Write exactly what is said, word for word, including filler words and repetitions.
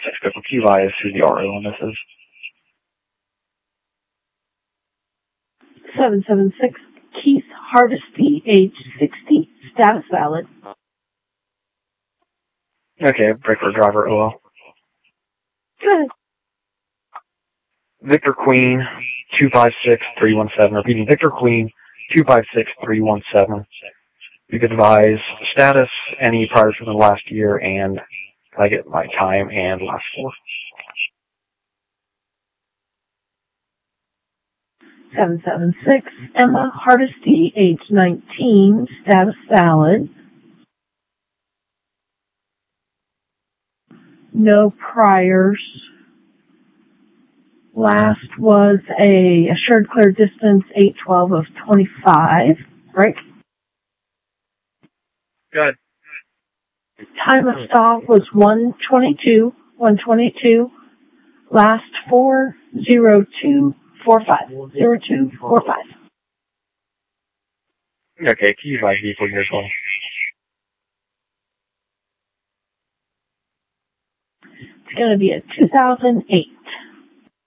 six. But for Q V I is who the R O on this is. seven seven six, Keith Hardesty, age sixty, status valid. Okay, breaker driver O L. Good. Victor Queen, two five six three one seven. Repeating, Victor Queen, two five six three one seven. You could advise status, any priors within the last year, and I get my time and last four. seven seven six, Emma Hardesty, age nineteen, status valid. No priors. Last was a assured clear distance eight twelve of twenty-five, right? Good. Time of stop was one twenty-two, one twenty-two. Last four, zero two four five, zero two four five. Okay, Q V I vehicle here as well. It's going to be a two thousand eight.